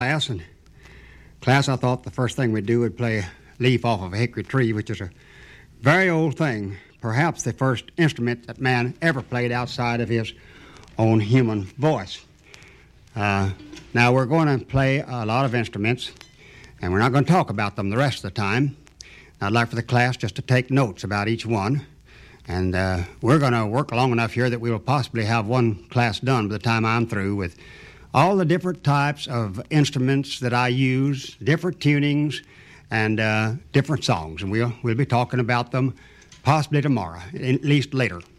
Class, I thought the first thing we'd do would play a leaf off of a hickory tree, which is a very old thing, perhaps the first instrument that man ever played outside of his own human voice. Now, we're going to play a lot of instruments, and we're not going to talk about them the rest of the time. I'd like for the class just to take notes about each one, and we're going to work long enough here that we will possibly have one class done by the time I'm through with all the different types of instruments that I use, different tunings, and different songs. And we'll be talking about them possibly tomorrow, at least later.